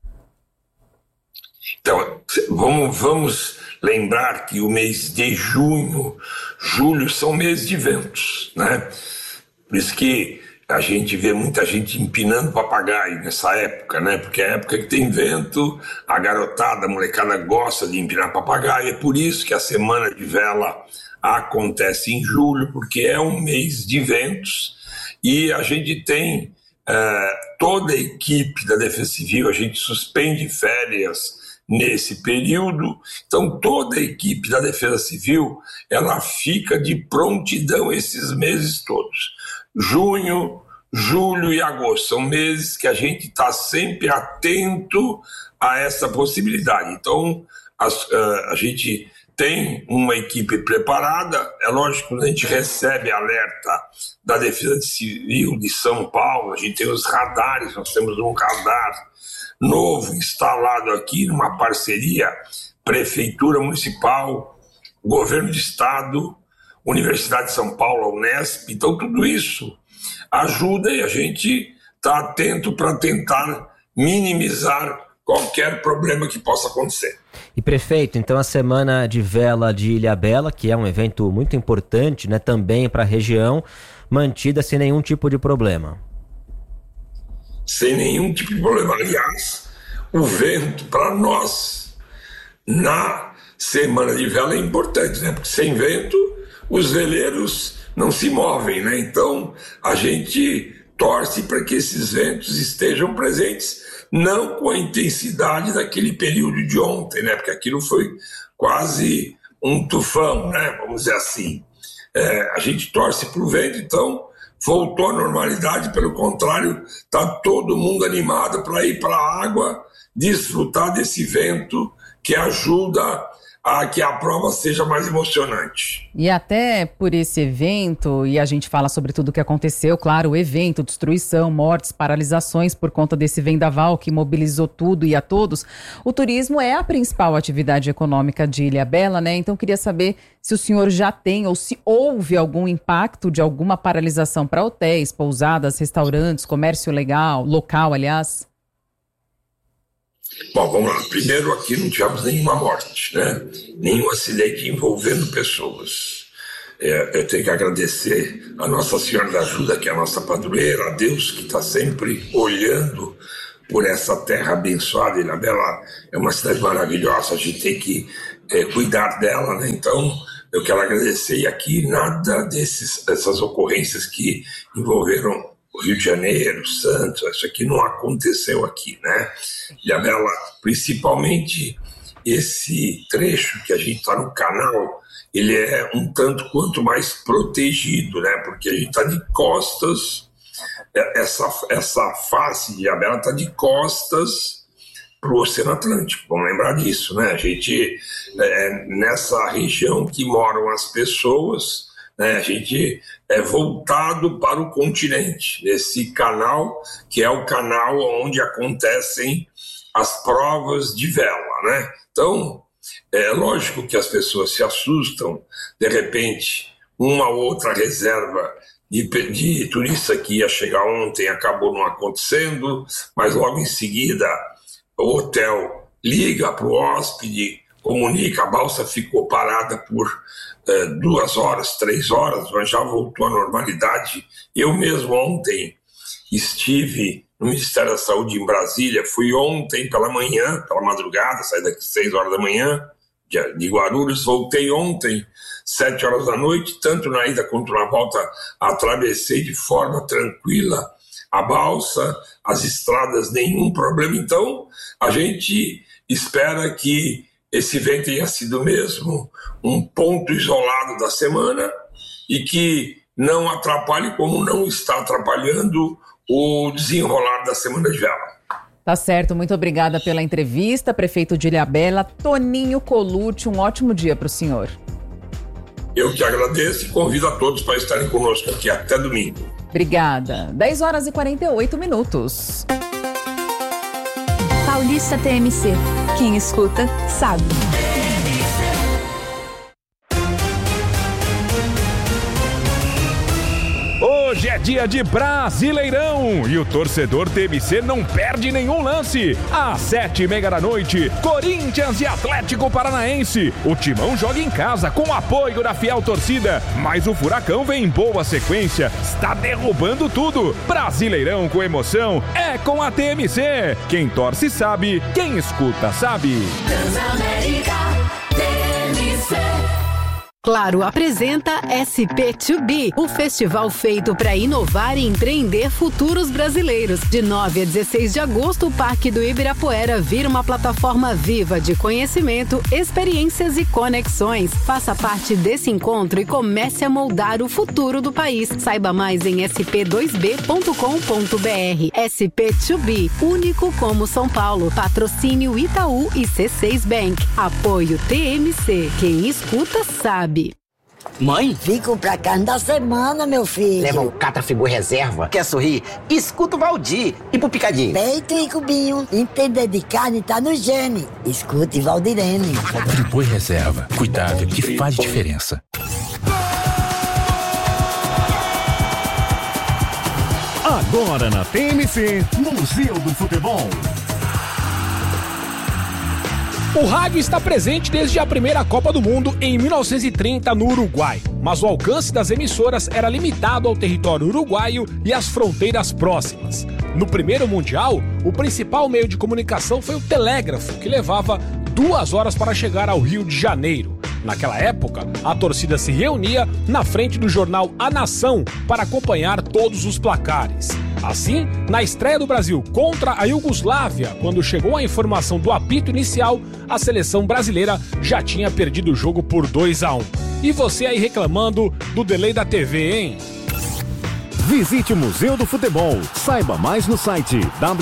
Então, vamos lembrar que o mês de julho são meses de ventos, né? Por isso que a gente vê muita gente empinando papagaio nessa época, né? Porque é a época que tem vento, a garotada, a molecada gosta de empinar papagaio. É por isso que a Semana de Vela acontece em julho, porque é um mês de ventos e a gente tem toda a equipe da Defesa Civil, a gente suspende férias nesse período, então toda a equipe da Defesa Civil ela fica de prontidão esses meses todos. Junho, julho e agosto são meses que a gente está sempre atento a essa possibilidade. Então a gente tem uma equipe preparada. É lógico, quando a gente recebe alerta da Defesa Civil de São Paulo, a gente tem os radares, nós temos um radar novo instalado aqui numa parceria Prefeitura Municipal, Governo de Estado, Universidade de São Paulo, a Unesp. Então tudo isso ajuda e a gente está atento para tentar minimizar qualquer problema que possa acontecer. E, prefeito, então a Semana de Vela de Ilhabela, que é um evento muito importante, né, também para a região, mantida sem nenhum tipo de problema? Sem nenhum tipo de problema. Aliás, o vento para nós na Semana de Vela é importante, né? Porque sem vento os veleiros não se movem, né? Então a gente torce para que esses ventos estejam presentes, não com a intensidade daquele período de ontem, né? Porque aquilo foi quase um tufão, né? Vamos dizer assim. A gente torce para o vento, então voltou à normalidade. Pelo contrário, está todo mundo animado para ir para a água, desfrutar desse vento que ajuda a que a prova seja mais emocionante. E até por esse evento, e a gente fala sobre tudo o que aconteceu, claro, o evento, destruição, mortes, paralisações por conta desse vendaval que mobilizou tudo e a todos, o turismo é a principal atividade econômica de Ilhabela, né? Então queria saber se o senhor já tem ou se houve algum impacto de alguma paralisação para hotéis, pousadas, restaurantes, comércio local, aliás. Bom, vamos lá. Primeiro, aqui não tivemos nenhuma morte, né? Nenhum acidente envolvendo pessoas. Eu tenho que agradecer a Nossa Senhora da Ajuda, que é a nossa padroeira, a Deus que está sempre olhando por essa terra abençoada. Ilhabela é uma cidade maravilhosa, a gente tem que cuidar dela, né? Então, eu quero agradecer. E aqui nada dessas ocorrências que envolveram o Rio de Janeiro, Santos, isso aqui não aconteceu aqui, né? Ilhabela, principalmente esse trecho que a gente está no canal, ele é um tanto quanto mais protegido, né? Porque a gente está de costas, essa face de Ilhabela está de costas para o Oceano Atlântico, vamos lembrar disso, né? A gente, nessa região que moram as pessoas, né, a gente é voltado para o continente, nesse canal, que é o canal onde acontecem as provas de vela, né? Então, é lógico que as pessoas se assustam, de repente, uma ou outra reserva de turista que ia chegar ontem acabou não acontecendo, mas logo em seguida o hotel liga para o hóspede, comunica, a balsa ficou parada por 2 horas, 3 horas, mas já voltou à normalidade. Eu mesmo ontem estive no Ministério da Saúde em Brasília, fui ontem pela manhã, pela madrugada, saí daqui 6 horas da manhã, de Guarulhos, voltei ontem 7 horas da noite, tanto na ida quanto na volta atravessei de forma tranquila a balsa, as estradas, nenhum problema. Então a gente espera que esse evento tenha sido mesmo um ponto isolado da semana e que não atrapalhe, como não está atrapalhando, o desenrolar da Semana de Vela. Tá certo, muito obrigada pela entrevista, prefeito de Ilhabela, Toninho Colucci, um ótimo dia para o senhor. Eu que agradeço e convido a todos para estarem conosco aqui até domingo. Obrigada. 10 horas e 48 minutos. Paulista TMC. Quem escuta, sabe. Hoje é dia de Brasileirão e o torcedor TMC não perde nenhum lance. Às 7h30 da noite, Corinthians e Atlético Paranaense. O Timão joga em casa com o apoio da fiel torcida, mas o Furacão vem em boa sequência, está derrubando tudo. Brasileirão com emoção é com a TMC. Quem torce sabe, quem escuta sabe. Transamérica TMC. Claro apresenta SP2B, o festival feito para inovar e empreender futuros brasileiros. De 9 a 16 de agosto, o Parque do Ibirapuera vira uma plataforma viva de conhecimento, experiências e conexões. Faça parte desse encontro e comece a moldar o futuro do país. Saiba mais em sp2b.com.br. SP2B, único como São Paulo. Patrocínio Itaú e C6 Bank. Apoio TMC. Quem escuta sabe. Mãe? Vim comprar carne da semana, meu filho. Leva um Catra-Friboi reserva. Quer sorrir? Escuta o Valdir. E pro picadinho? Peito e cubinho. Entender de carne tá no gene. Escute Valdirene. Friboi reserva. Cuidado que faz diferença. Agora na TMC, Museu do Futebol. O rádio está presente desde a primeira Copa do Mundo em 1930 no Uruguai, mas o alcance das emissoras era limitado ao território uruguaio e às fronteiras próximas. No primeiro Mundial, o principal meio de comunicação foi o telégrafo, que levava 2 horas para chegar ao Rio de Janeiro. Naquela época, a torcida se reunia na frente do jornal A Nação para acompanhar todos os placares. Assim, na estreia do Brasil contra a Iugoslávia, quando chegou a informação do apito inicial, a seleção brasileira já tinha perdido o jogo por 2-1. E você aí reclamando do delay da TV, hein? Visite o Museu do Futebol. Saiba mais no site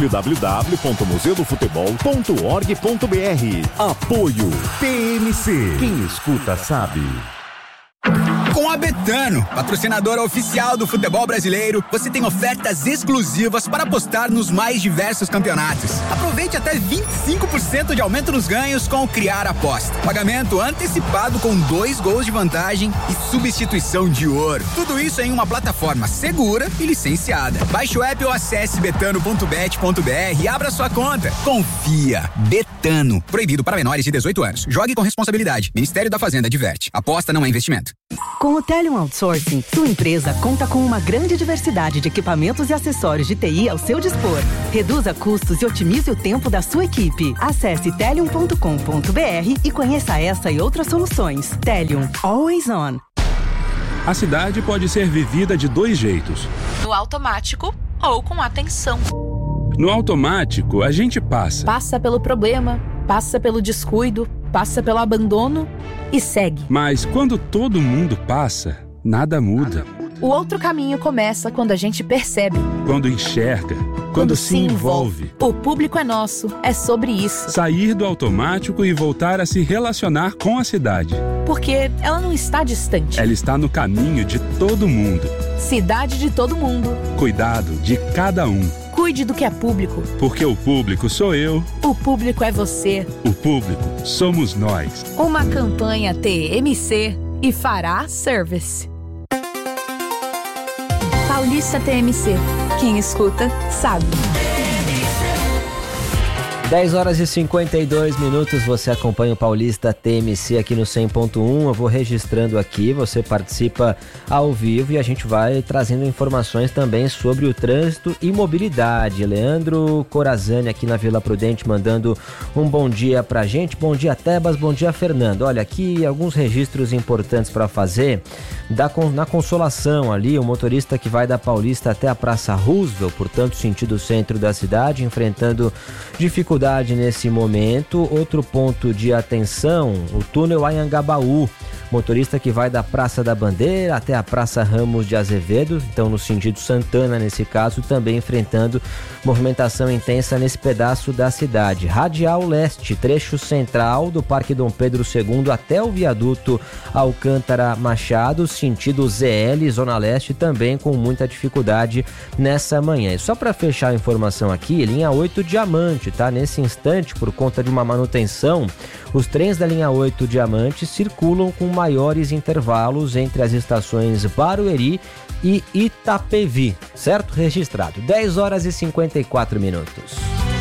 www.museudofutebol.org.br. Apoio TMC. Quem escuta sabe. Com a Betano, patrocinadora oficial do futebol brasileiro, você tem ofertas exclusivas para apostar nos mais diversos campeonatos. Aproveite até 25% de aumento nos ganhos com o Criar Aposta. Pagamento antecipado com 2 gols de vantagem e substituição de ouro. Tudo isso em uma plataforma segura e licenciada. Baixe o app ou acesse betano.bet.br e abra sua conta. Confia. Betano. Proibido para menores de 18 anos. Jogue com responsabilidade. Ministério da Fazenda adverte. Aposta não é investimento. Com o Telium Outsourcing, sua empresa conta com uma grande diversidade de equipamentos e acessórios de TI ao seu dispor. Reduza custos e otimize o tempo da sua equipe. Acesse telium.com.br e conheça essa e outras soluções. Telium, always on. A cidade pode ser vivida de 2 jeitos. No automático ou com atenção. No automático, a gente passa. Passa pelo problema, passa pelo descuido, passa pelo abandono e segue. Mas quando todo mundo passa, nada muda. O outro caminho começa quando a gente percebe. Quando enxerga. Quando se envolve. O público é nosso, é sobre isso. Sair do automático e voltar a se relacionar com a cidade. Porque ela não está distante. Ela está no caminho de todo mundo. Cidade de todo mundo. Cuidado de cada um. Cuide do que é público. Porque o público sou eu. O público é você. O público somos nós. Uma campanha TMC e Fará Service. Paulista TMC. Quem escuta, sabe. 10 horas e 52 minutos, você acompanha o Paulista TMC aqui no 100.1, eu vou registrando aqui, você participa ao vivo e a gente vai trazendo informações também sobre o trânsito e mobilidade. Leandro Corazani aqui na Vila Prudente mandando um bom dia pra gente, bom dia Tebas, bom dia Fernando. Olha, aqui alguns registros importantes para fazer, na Consolação ali, o motorista que vai da Paulista até a Praça Roosevelt, portanto sentido centro da cidade, enfrentando dificuldades nesse momento. Outro ponto de atenção, o túnel Anhangabaú, motorista que vai da Praça da Bandeira até a Praça Ramos de Azevedo, então no sentido Santana nesse caso, também enfrentando movimentação intensa nesse pedaço da cidade. Radial Leste, trecho central do Parque Dom Pedro II até o viaduto Alcântara Machado, sentido ZL, Zona Leste, também com muita dificuldade nessa manhã. E só para fechar a informação aqui, linha 8 Diamante, tá? Nesse instante, por conta de uma manutenção, os trens da linha 8 Diamante circulam com maiores intervalos entre as estações Barueri e Itapevi, certo? Registrado. 10 horas e 54 minutos.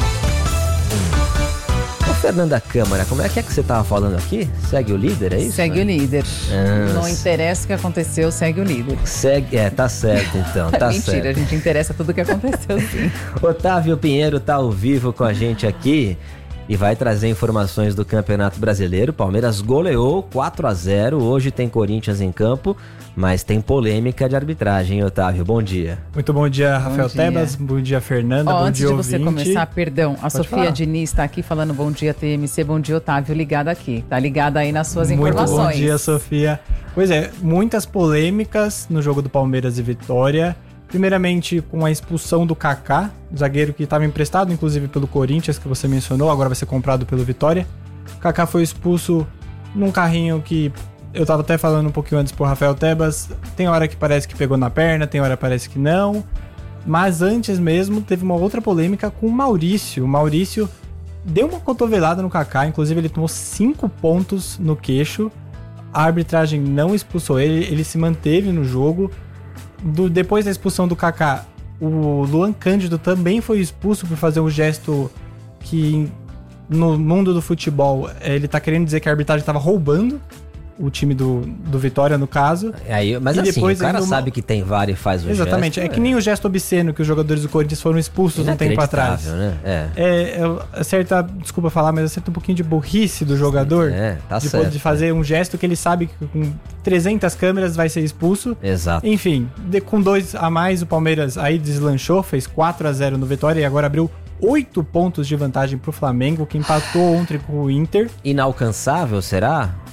Ô Fernanda Câmara, como é que você estava falando aqui? Segue o líder, é isso? Segue o líder. Não interessa o que aconteceu, segue o líder. Tá certo então, tá Mentira, certo. a gente interessa tudo o que aconteceu, sim. Otávio Pinheiro tá ao vivo com a gente aqui e vai trazer informações do Campeonato Brasileiro. Palmeiras goleou 4-0, hoje tem Corinthians em campo, mas tem polêmica de arbitragem, Otávio. Bom dia. Muito bom dia, Rafael Tebas. Bom dia, Fernanda. Bom antes dia, de você ouvinte. começar, perdão, a Sofia falar. Diniz está aqui falando bom dia, TMC, bom dia, Otávio, ligada aqui. Tá ligada aí nas suas informações. Muito bom dia, Sofia. Pois é, muitas polêmicas no jogo do Palmeiras e Vitória. Primeiramente, com a expulsão do Kaká, zagueiro que estava emprestado, inclusive pelo Corinthians, que você mencionou, agora vai ser comprado pelo Vitória. O Kaká foi expulso num carrinho que eu tava até falando um pouquinho antes pro Rafael Tebas. Tem hora que parece que pegou na perna, tem hora que parece que não. Mas antes mesmo, teve uma outra polêmica com o Maurício. O Maurício deu uma cotovelada no Kaká, inclusive ele tomou 5 pontos no queixo. A arbitragem não expulsou ele, ele se manteve no jogo. Depois da expulsão do Kaká, o Luan Cândido também foi expulso por fazer um gesto que no mundo do futebol ele tá querendo dizer que a arbitragem estava roubando o time do Vitória, no caso. Mas e assim, depois o cara sabe que tem VAR e faz o Exatamente, gesto. É que nem o gesto obsceno que os jogadores do Corinthians foram expulsos um tempo atrás. Né? Acerta, desculpa falar, mas acerta um pouquinho de burrice do jogador. Tá certo. De fazer um gesto que ele sabe que com 300 câmeras vai ser expulso. Exato. Enfim, com 2 a mais, o Palmeiras aí deslanchou, fez 4-0 no Vitória e agora abriu 8 pontos de vantagem pro Flamengo, que empatou ontem com o Inter. Inalcançável, será?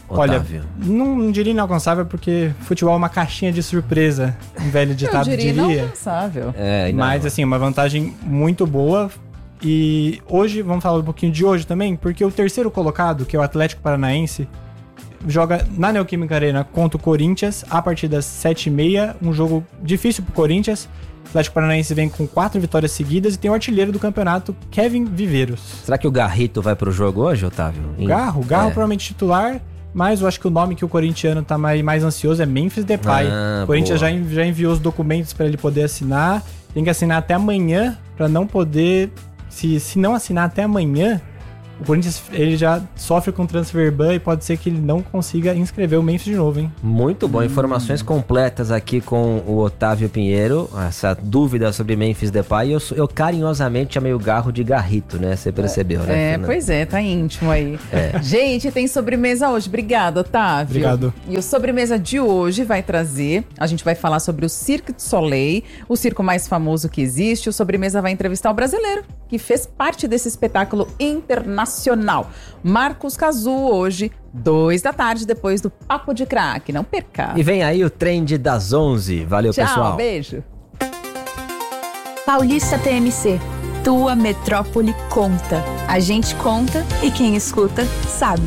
Otávio? Olha, não diria inalcançável porque futebol é uma caixinha de surpresa, um velho ditado Eu diria inalcançável. Mas assim, uma vantagem muito boa. E hoje, vamos falar um pouquinho de hoje também, porque o terceiro colocado, que é o Atlético Paranaense, joga na Neoquímica Arena contra o Corinthians a partir das 7h30, um jogo difícil pro Corinthians. O Atlético Paranaense vem com 4 vitórias seguidas e tem o artilheiro do campeonato, Kevin Viveiros. Será que o Garrito vai pro jogo hoje, Otávio? Garro provavelmente titular, mas eu acho que o nome que o corintiano tá mais ansioso é Memphis Depay. O Corinthians já enviou os documentos para ele poder assinar, tem que assinar até amanhã para não poder... Se não assinar até amanhã, o Corinthians ele já sofre com transfer ban e pode ser que ele não consiga inscrever o Memphis de novo, hein? Muito bom, informações completas aqui com o Otávio Pinheiro, essa dúvida sobre Memphis Depay, eu carinhosamente chamei o Garro de Garrito, né? Você percebeu, né? Pois é, tá íntimo aí. Gente, tem sobremesa hoje, obrigado, Otávio. Obrigado. E o sobremesa de hoje vai trazer, a gente vai falar sobre o Cirque du Soleil, o circo mais famoso que existe. O sobremesa vai entrevistar o brasileiro que fez parte desse espetáculo internacional, Marcos Cazu, hoje, 14h, depois do Papo de Craque. Não perca. E vem aí o Trend das 11. Valeu, Tchau, pessoal. Beijo. Paulista TMC. Tua metrópole conta. A gente conta e quem escuta sabe.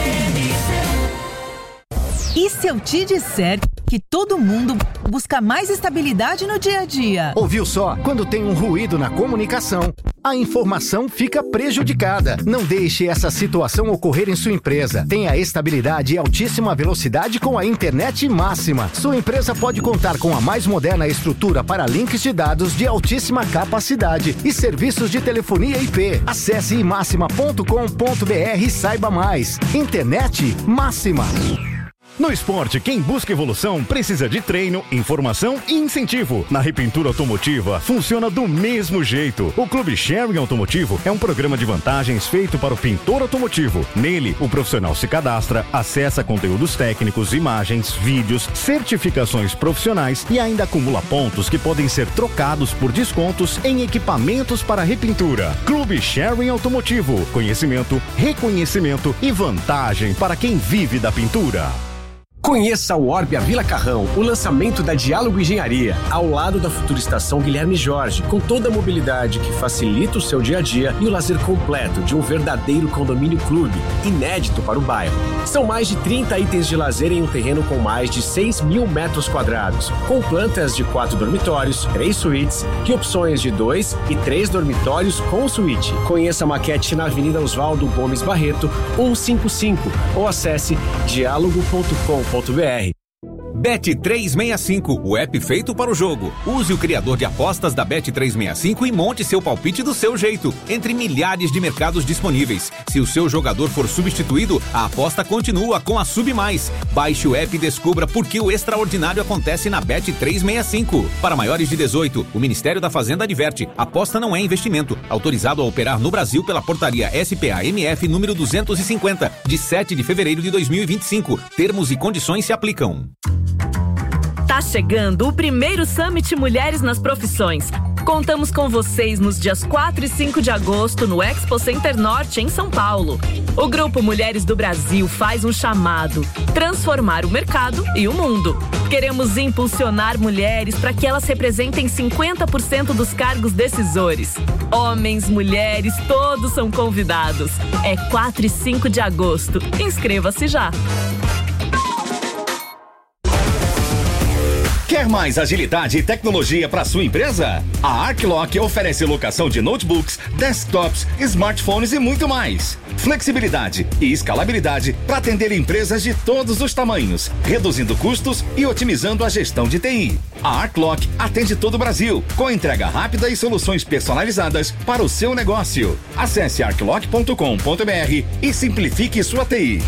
E se eu te disser que todo mundo busca mais estabilidade no dia a dia? Ouviu só? Quando tem um ruído na comunicação, a informação fica prejudicada. Não deixe essa situação ocorrer em sua empresa. Tenha estabilidade e altíssima velocidade com a internet máxima. Sua empresa pode contar com a mais moderna estrutura para links de dados de altíssima capacidade e serviços de telefonia IP. Acesse imaxima.com.br e saiba mais. Internet máxima. No esporte, quem busca evolução precisa de treino, informação e incentivo. Na Repintura Automotiva, funciona do mesmo jeito. O Clube Sharing Automotivo é um programa de vantagens feito para o pintor automotivo. Nele, o profissional se cadastra, acessa conteúdos técnicos, imagens, vídeos, certificações profissionais e ainda acumula pontos que podem ser trocados por descontos em equipamentos para repintura. Clube Sharing Automotivo. Conhecimento, reconhecimento e vantagem para quem vive da pintura. Conheça o Orbia Vila Carrão, o lançamento da Diálogo Engenharia, ao lado da futura estação Guilherme Jorge, com toda a mobilidade que facilita o seu dia a dia e o lazer completo de um verdadeiro condomínio clube, inédito para o bairro. São mais de 30 itens de lazer em um terreno com mais de 6.000 metros quadrados, com plantas de 4 dormitórios, 3 suítes e opções de 2 e 3 dormitórios com suíte. Conheça a maquete na Avenida Oswaldo Gomes Barreto, 155, ou acesse diálogo.com.br. Bet365, o app feito para o jogo. Use o criador de apostas da Bet365 e monte seu palpite do seu jeito, entre milhares de mercados disponíveis. Se o seu jogador for substituído, a aposta continua com a Sub+. Baixe o app e descubra por que o extraordinário acontece na Bet365. Para maiores de 18, o Ministério da Fazenda adverte: aposta não é investimento. Autorizado a operar no Brasil pela portaria SPA-MF número 250, de 7 de fevereiro de 2025. Termos e condições se aplicam. Tá chegando o primeiro Summit Mulheres nas Profissões. Contamos com vocês nos dias 4 e 5 de agosto no Expo Center Norte, em São Paulo. O Grupo Mulheres do Brasil faz um chamado: transformar o mercado e o mundo. Queremos impulsionar mulheres para que elas representem 50% dos cargos decisores. Homens, mulheres, todos são convidados. É 4 e 5 de agosto. Inscreva-se já. Quer mais agilidade e tecnologia para sua empresa? A Arclock oferece locação de notebooks, desktops, smartphones e muito mais. Flexibilidade e escalabilidade para atender empresas de todos os tamanhos, reduzindo custos e otimizando a gestão de TI. A Arclock atende todo o Brasil, com entrega rápida e soluções personalizadas para o seu negócio. Acesse arclock.com.br e simplifique sua TI.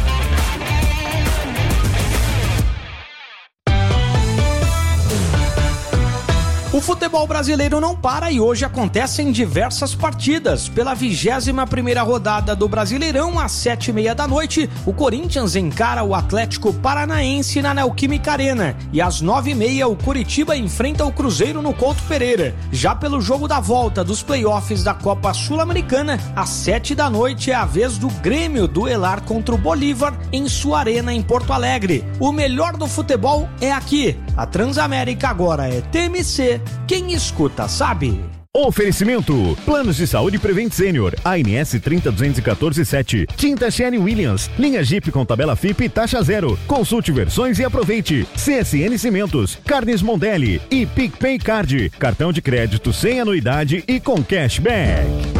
O futebol brasileiro não para e hoje acontecem diversas partidas. Pela 21ª rodada do Brasileirão, às 7h30 da noite, o Corinthians encara o Atlético Paranaense na Neoquímica Arena. E às 9h30, o Curitiba enfrenta o Cruzeiro no Couto Pereira. Já pelo jogo da volta dos playoffs da Copa Sul-Americana, às 7h da noite é a vez do Grêmio duelar contra o Bolívar em sua arena em Porto Alegre. O melhor do futebol é aqui. A Transamérica agora é TMC. Quem escuta sabe. Oferecimento: Planos de Saúde Prevent Senior, ANS 302147, Tinta Sherwin Williams, linha Jeep com tabela FIP e taxa zero. Consulte versões e aproveite. CSN Cimentos, Carnes Mondelli e PicPay Card, cartão de crédito sem anuidade e com cashback.